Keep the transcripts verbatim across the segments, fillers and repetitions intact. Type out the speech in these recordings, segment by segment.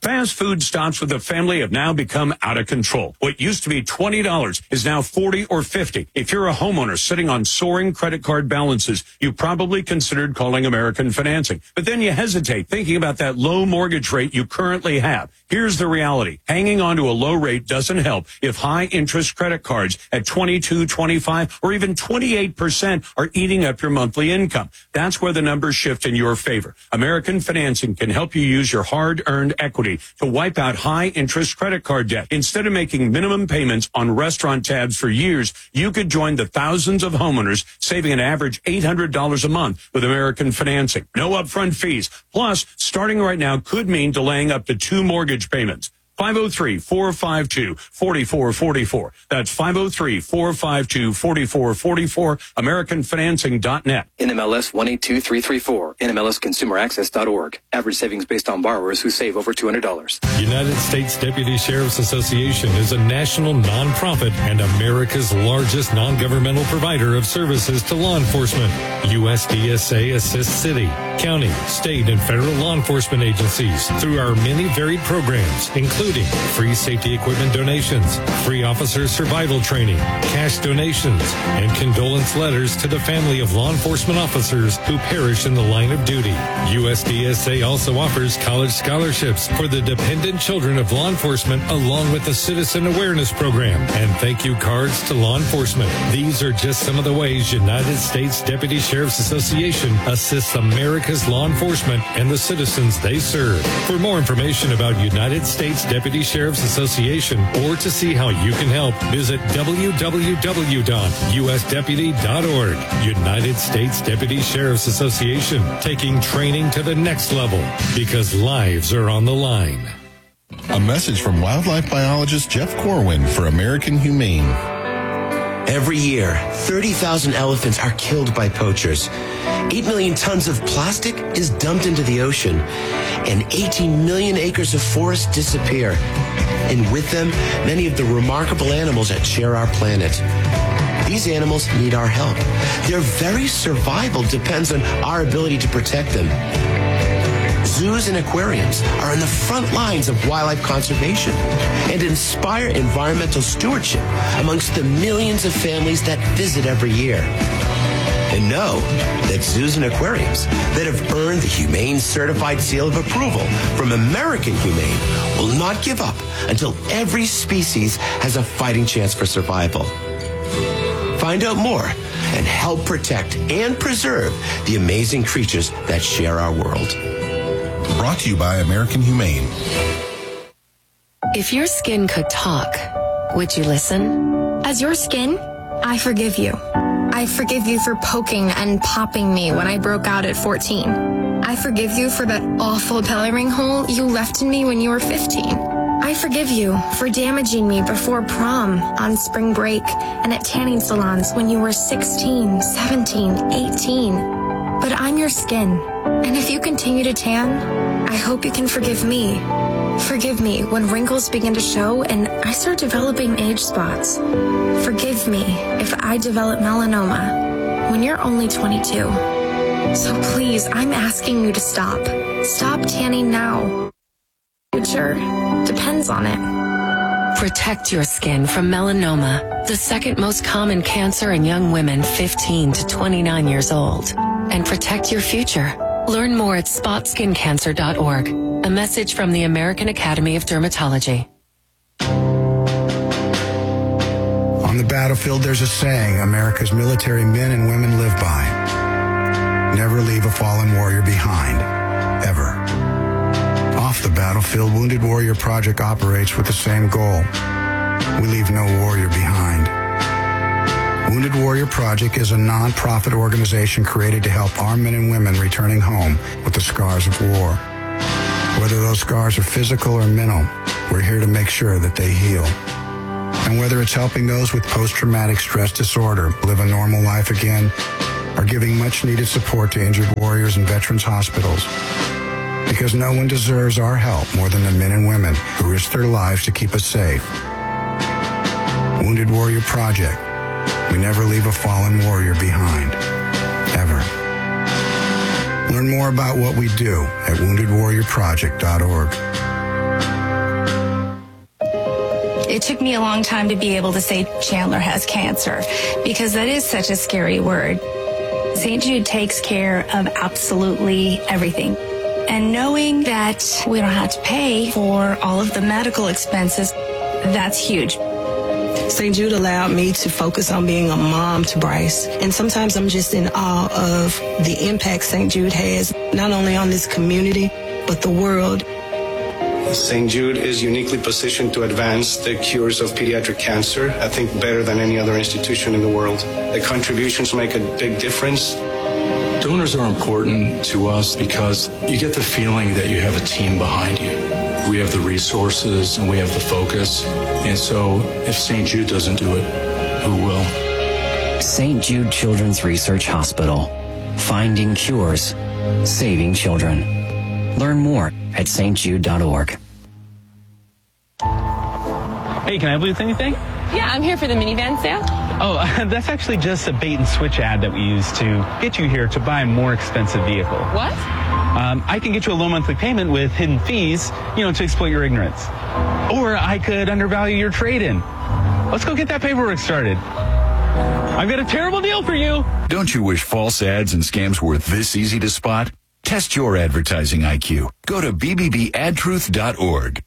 Fast food stops with a family have now become out of control. What used to be twenty dollars is now forty dollars or fifty dollars. If you're a homeowner sitting on soaring credit card balances, you probably considered calling American Financing. But then you hesitate thinking about that low mortgage rate you currently have. Here's the reality. Hanging on to a low rate doesn't help if high interest credit cards at twenty-two, twenty-five, or even twenty-eight percent are eating up your monthly income. That's where the numbers shift in your favor. American Financing can help you use your hard-earned equity to wipe out high-interest credit card debt. Instead of making minimum payments on restaurant tabs for years, you could join the thousands of homeowners saving an average eight hundred dollars a month with American Financing. No upfront fees. Plus, starting right now could mean delaying up to two mortgage payments. five oh three, four five two, four four four four. That's five oh three, four five two, four four four four, American Financing dot net. N M L S one eight two three three four, N M L S consumer access dot org. Average savings based on borrowers who save over two hundred dollars. United States Deputy Sheriff's Association is a national nonprofit and America's largest non-governmental provider of services to law enforcement. U S D S A assists city, county, state, and federal law enforcement agencies through our many varied programs, including free safety equipment donations, free officer survival training, cash donations, and condolence letters to the family of law enforcement officers who perish in the line of duty. U S D S A also offers college scholarships for the dependent children of law enforcement, along with the Citizen Awareness Program and thank you cards to law enforcement. These are just some of the ways United States Deputy Sheriff's Association assists America's law enforcement and the citizens they serve. For more information about United States Deputy Sheriff's Association or to see how you can help, visit w w w dot u s deputy dot org. United States Deputy Sheriff's Association, taking training to the next level because lives are on the line. A message from wildlife biologist Jeff Corwin for American Humane. Every year, thirty thousand elephants are killed by poachers. eight million tons of plastic is dumped into the ocean, and eighteen million acres of forest disappear. And with them, many of the remarkable animals that share our planet. These animals need our help. Their very survival depends on our ability to protect them. Zoos and aquariums are in the front lines of wildlife conservation and inspire environmental stewardship amongst the millions of families that visit every year. And know that zoos and aquariums that have earned the Humane Certified Seal of Approval from American Humane will not give up until every species has a fighting chance for survival. Find out more and help protect and preserve the amazing creatures that share our world. Brought to you by American Humane. If your skin could talk, would you listen? As your skin, I forgive you. I forgive you for poking and popping me when I broke out at fourteen. I forgive you for that awful belly ring hole you left in me when you were fifteen. I forgive you for damaging me before prom, on spring break, and at tanning salons when you were sixteen, seventeen, eighteen. But I'm your skin, and if you continue to tan, I hope you can forgive me. Forgive me when wrinkles begin to show and I start developing age spots. Forgive me if I develop melanoma when you're only twenty-two. So please, I'm asking you to stop. Stop tanning now. Future depends on it. Protect your skin from melanoma, the second most common cancer in young women fifteen to twenty-nine years old. And protect your future. Learn more at spot skin cancer dot org. A message from the American Academy of Dermatology. On the battlefield, there's a saying America's military men and women live by. Never leave a fallen warrior behind. Ever. Off the battlefield, Wounded Warrior Project operates with the same goal. We leave no warrior behind. Wounded Warrior Project is a non-profit organization created to help our men and women returning home with the scars of war. Whether those scars are physical or mental, we're here to make sure that they heal. And whether it's helping those with post-traumatic stress disorder live a normal life again, or giving much-needed support to injured warriors in veterans' hospitals. Because no one deserves our help more than the men and women who risk their lives to keep us safe. Wounded Warrior Project. We never leave a fallen warrior behind. Ever. Learn more about what we do at wounded warrior project dot org. It took me a long time to be able to say Chandler has cancer because that is such a scary word. Saint Jude takes care of absolutely everything. And knowing that we don't have to pay for all of the medical expenses, that's huge. Saint Jude allowed me to focus on being a mom to Bryce. And sometimes I'm just in awe of the impact Saint Jude has, not only on this community, but the world. Saint Jude is uniquely positioned to advance the cures of pediatric cancer, I think better than any other institution in the world. The contributions make a big difference. Donors are important to us because you get the feeling that you have a team behind you. We have the resources and we have the focus. And so if Saint Jude doesn't do it, who will? Saint Jude Children's Research Hospital. Finding cures. Saving children. Learn more at s t jude dot org. Hey, can I help you with anything? Yeah, I'm here for the minivan sale. Oh, that's actually just a bait and switch ad that we use to get you here to buy a more expensive vehicle. What? Um, I can get you a low monthly payment with hidden fees, you know, to exploit your ignorance. Or I could undervalue your trade-in. Let's go get that paperwork started. I've got a terrible deal for you. Don't you wish false ads and scams were this easy to spot? Test your advertising I Q. Go to b b b ad truth dot org.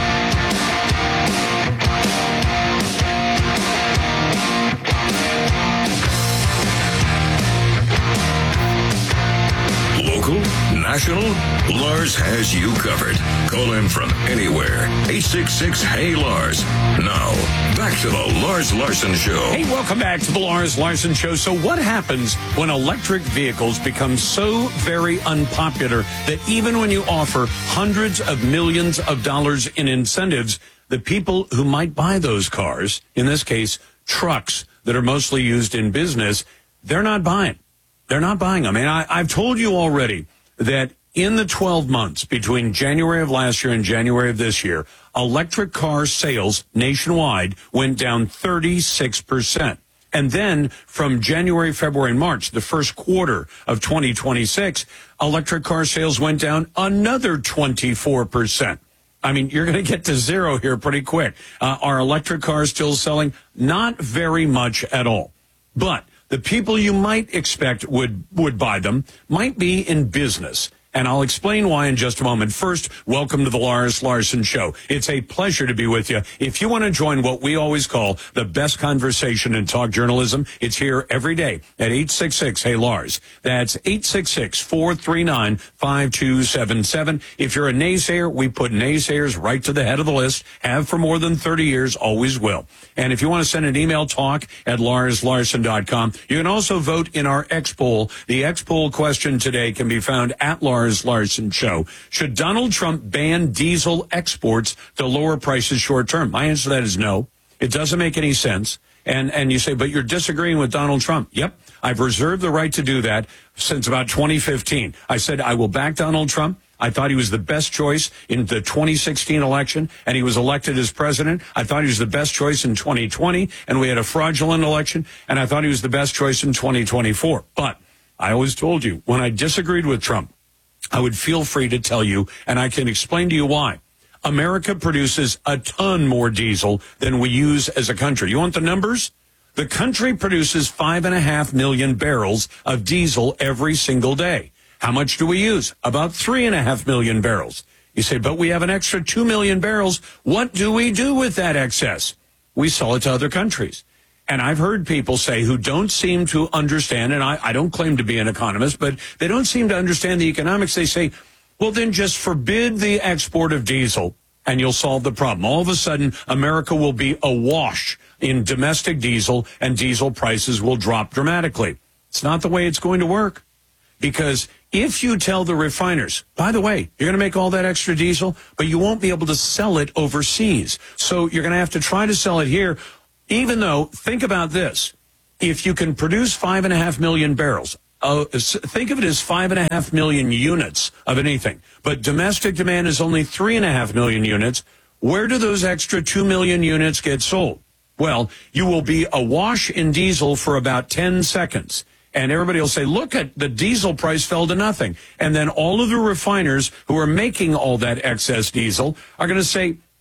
Local, national, Lars has you covered. Call him from anywhere. eight six six, hey Lars. Now, back to the Lars Larson Show. Hey, welcome back to the Lars Larson Show. So what happens when electric vehicles become so very unpopular that even when you offer hundreds of millions of dollars in incentives, the people who might buy those cars, in this case, trucks that are mostly used in business, they're not buying. They're not buying them. And I, I've told you already that in the twelve months between January of last year and January of this year, electric car sales nationwide went down thirty-six percent. And then from January, February, and March, the first quarter of twenty twenty-six, electric car sales went down another twenty-four percent. I mean, you're going to get to zero here pretty quick. Uh, are electric cars still selling? Not very much at all. But the people you might expect would, would buy them might be in business. And I'll explain why in just a moment. First, welcome to the Lars Larson Show. It's a pleasure to be with you. If you want to join what we always call the best conversation in talk journalism, it's here every day at eight six six, hey Lars. That's eight six six, four three nine, five two seven seven. If you're a naysayer, we put naysayers right to the head of the list. Have for more than thirty years, always will. And if you want to send an email, talk at lars larson dot com. You can also vote in our X poll. The X poll question today can be found at Lars Larson Show. Should Donald Trump ban diesel exports to lower prices short term? My answer to that is no. It doesn't make any sense. And and you say, but you're disagreeing with Donald Trump. Yep. I've reserved the right to do that since about twenty fifteen. I said I will back Donald Trump. I thought he was the best choice in the twenty sixteen election, and he was elected as president. I thought he was the best choice in twenty twenty, and we had a fraudulent election, and I thought he was the best choice in twenty twenty-four. But I always told you, when I disagreed with Trump, I would feel free to tell you, and I can explain to you why. America produces a ton more diesel than we use as a country. You want the numbers? The country produces five and a half million barrels of diesel every single day. How much do we use? About three and a half million barrels. You say, but we have an extra two million barrels. What do we do with that excess? We sell it to other countries. And I've heard people say who don't seem to understand, and I, I don't claim to be an economist, but they don't seem to understand the economics. They say, well, then just forbid the export of diesel and you'll solve the problem. All of a sudden, America will be awash in domestic diesel and diesel prices will drop dramatically. It's not the way it's going to work. Because if you tell the refiners, by the way, you're going to make all that extra diesel, but you won't be able to sell it overseas. So you're going to have to try to sell it here. Even though, think about this, if you can produce five and a half million barrels, uh, think of it as five and a half million units of anything, but domestic demand is only three and a half million units. Where do those extra two million units get sold? Well, you will be awash in diesel for about ten seconds. And everybody will say, look at the diesel price fell to nothing. And then all of the refiners who are making all that excess diesel are going to say,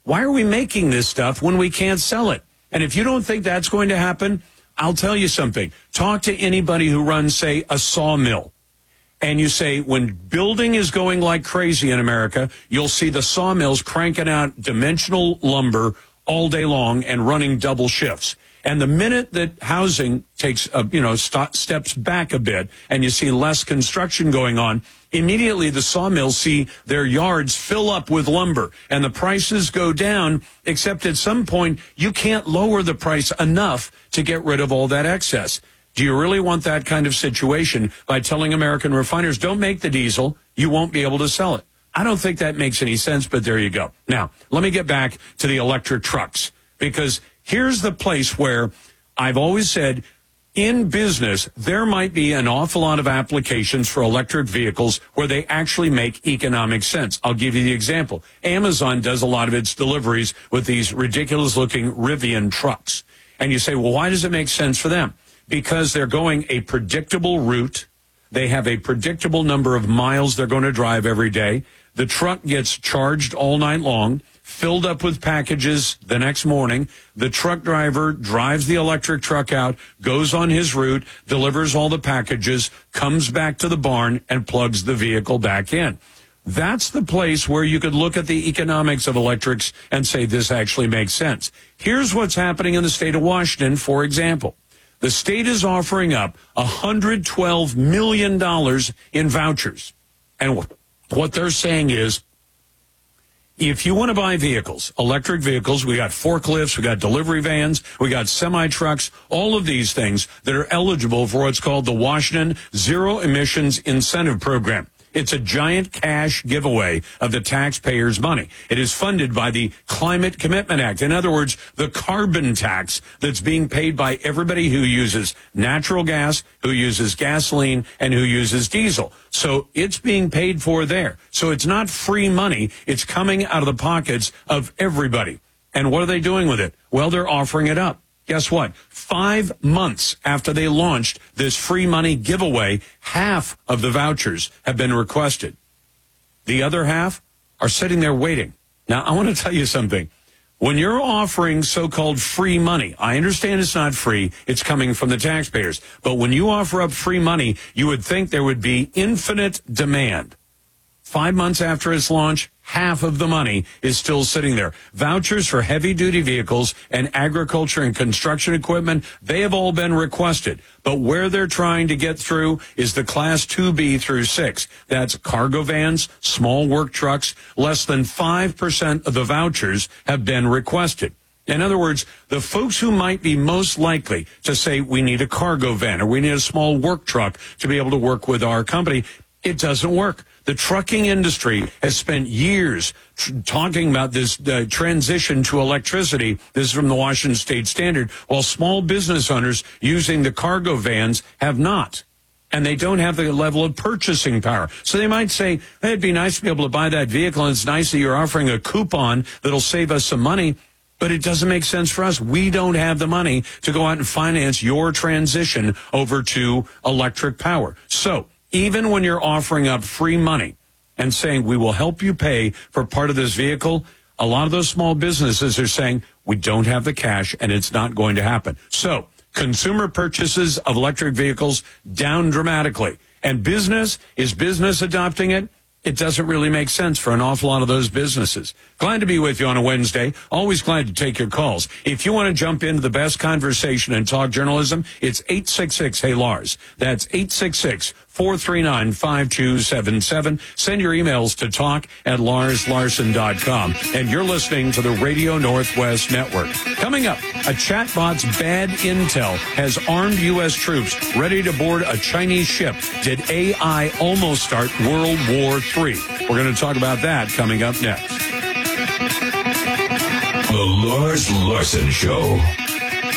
why are we making this stuff when we can't sell it? And if you don't think that's going to happen, I'll tell you something. Talk to anybody who runs, say, a sawmill. And you say, when building is going like crazy in America, you'll see the sawmills cranking out dimensional lumber all day long and running double shifts. And the minute that housing takes, a, you know, st- steps back a bit and you see less construction going on, immediately the sawmills see their yards fill up with lumber and the prices go down, except at some point you can't lower the price enough to get rid of all that excess. Do you really want that kind of situation by telling American refiners, don't make the diesel, you won't be able to sell it? I don't think that makes any sense, but there you go. Now, let me get back to the electric trucks, because here's the place where I've always said in business, there might be an awful lot of applications for electric vehicles where they actually make economic sense. I'll give you the example. Amazon does a lot of its deliveries with these ridiculous-looking Rivian trucks. And you say, well, why does it make sense for them? Because they're going a predictable route. They have a predictable number of miles they're going to drive every day. The truck gets charged all night long, filled up with packages the next morning. The truck driver drives the electric truck out, goes on his route, delivers all the packages, comes back to the barn, and plugs the vehicle back in. That's the place where you could look at the economics of electrics and say this actually makes sense. Here's what's happening in the state of Washington, for example. The state is offering up one hundred twelve million dollars in vouchers. And what they're saying is, if you want to buy vehicles, electric vehicles, we got forklifts, we got delivery vans, we got semi-trucks, all of these things that are eligible for what's called the Washington Zero Emissions Incentive Program. It's a giant cash giveaway of the taxpayers' money. It is funded by the Climate Commitment Act. In other words, the carbon tax that's being paid by everybody who uses natural gas, who uses gasoline, and who uses diesel. So it's being paid for there. So it's not free money. It's coming out of the pockets of everybody. And what are they doing with it? Well, they're offering it up. Guess what? Five months after they launched this free money giveaway, half of the vouchers have been requested. The other half are sitting there waiting. Now, I want to tell you something. When you're offering so-called free money, I understand it's not free, it's coming from the taxpayers. But when you offer up free money, you would think there would be infinite demand. Five months after its launch, half of the money is still sitting there. Vouchers for heavy-duty vehicles and agriculture and construction equipment, they have all been requested. But where they're trying to get through is the Class two B through six. That's cargo vans, small work trucks. Less than five percent of the vouchers have been requested. In other words, the folks who might be most likely to say we need a cargo van or we need a small work truck to be able to work with our company, it doesn't work. The trucking industry has spent years tr- talking about this uh, transition to electricity. This is from the Washington State Standard, while small business owners using the cargo vans have not. And they don't have the level of purchasing power. So they might say, hey, it'd be nice to be able to buy that vehicle, and it's nice that you're offering a coupon that'll save us some money. But it doesn't make sense for us. We don't have the money to go out and finance your transition over to electric power. So even when you're offering up free money and saying we will help you pay for part of this vehicle, a lot of those small businesses are saying we don't have the cash and it's not going to happen. So consumer purchases of electric vehicles down dramatically. And business, is business adopting it? It doesn't really make sense for an awful lot of those businesses. Glad to be with you on a Wednesday. Always glad to take your calls. If you want to jump into the best conversation and talk journalism, it's eight six six, hey Lars. That's eight six six, four three nine, five two seven seven. Send your emails to talk at lars larson dot com. And you're listening to the Radio Northwest Network. Coming up, a chatbot's bad intel has armed U S troops ready to board a Chinese ship. Did A I almost start World War Three? We're going to talk about that coming up next. The Lars Larson Show.